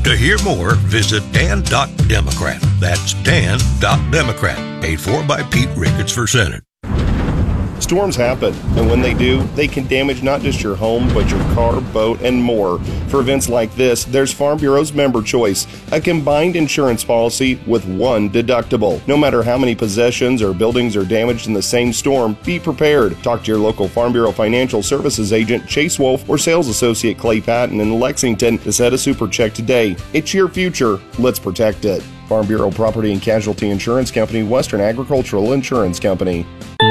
To hear more, visit dan.democrat. That's dan.democrat. Paid for by Pete Ricketts for Senate. Storms happen, and when they do, they can damage not just your home, but your car, boat, and more. For events like this, there's Farm Bureau's Member Choice, a combined insurance policy with one deductible. No matter how many possessions or buildings are damaged in the same storm, be prepared. Talk to your local Farm Bureau Financial Services agent, Chase Wolf, or sales associate Clay Patton in Lexington to set a super check today. It's your future. Let's protect it. Farm Bureau Property and Casualty Insurance Company, Western Agricultural Insurance Company.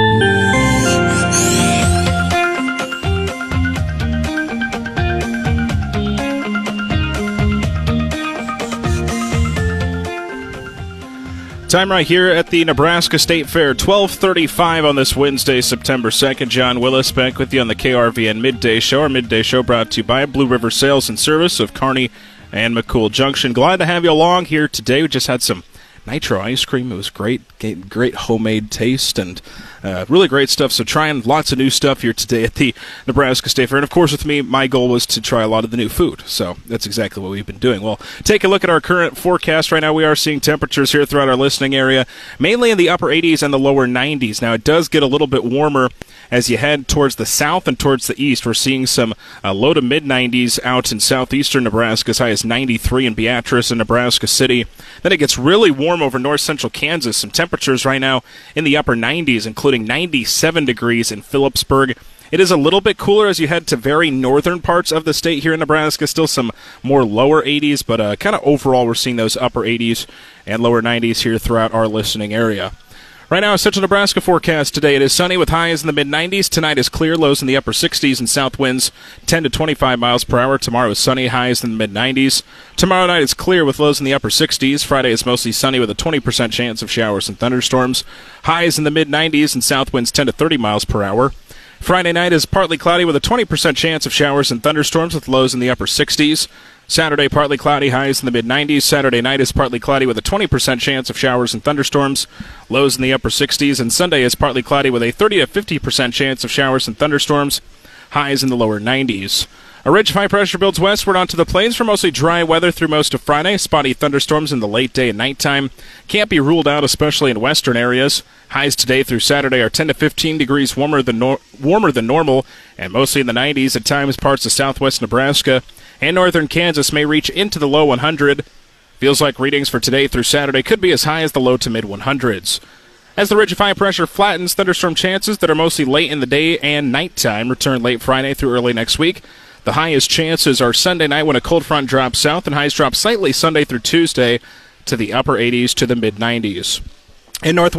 Time right here at the Nebraska State Fair, 12:35 on this Wednesday, September 2nd. John Willis back with you on the KRVN Midday Show. Our Midday Show brought to you by Blue River Sales and Service of Kearney and McCool Junction. Glad to have you along here today. We just had some nitro ice cream. It was great homemade taste and really great stuff. So trying lots of new stuff here today at the Nebraska State Fair. And of course with me, my goal was to try a lot of the new food. So that's exactly what we've been doing. Well, take a look at our current forecast right now. We are seeing temperatures here throughout our listening area, mainly in the upper 80s and the lower 90s. Now it does get a little bit warmer as you head towards the south and towards the east. We're seeing some low to mid 90s out in southeastern Nebraska, as high as 93 in Beatrice and Nebraska City. Then it gets really warm over north central Kansas. Some temperatures right now in the upper 90s, including 97 degrees in Phillipsburg. It is a little bit cooler as you head to very northern parts of the state here in Nebraska. Still some more lower 80s, but kind of overall we're seeing those upper 80s and lower 90s here throughout our listening area. Right now, a Central Nebraska forecast today. It is sunny with highs in the mid-90s. Tonight is clear, lows in the upper 60s and south winds 10 to 25 miles per hour. Tomorrow is sunny, highs in the mid-90s. Tomorrow night is clear with lows in the upper 60s. Friday is mostly sunny with a 20% chance of showers and thunderstorms. Highs in the mid-90s and south winds 10 to 30 miles per hour. Friday night is partly cloudy with a 20% chance of showers and thunderstorms with lows in the upper 60s. Saturday, partly cloudy, highs in the mid-90s. Saturday night is partly cloudy with a 20% chance of showers and thunderstorms, lows in the upper 60s. And Sunday is partly cloudy with a 30 to 50% chance of showers and thunderstorms, highs in the lower 90s. A ridge of high pressure builds westward onto the plains for mostly dry weather through most of Friday. Spotty thunderstorms in the late day and nighttime can't be ruled out, especially in western areas. Highs today through Saturday are 10 to 15 degrees warmer than normal, and mostly in the 90s. At times, parts of southwest Nebraska and northern Kansas may reach into the low 100. Feels like readings for today through Saturday could be as high as the low to mid 100s. As the ridge of high pressure flattens, thunderstorm chances that are mostly late in the day and nighttime return late Friday through early next week. The highest chances are Sunday night when a cold front drops south, and highs drop slightly Sunday through Tuesday to the upper 80s to the mid 90s. In northwest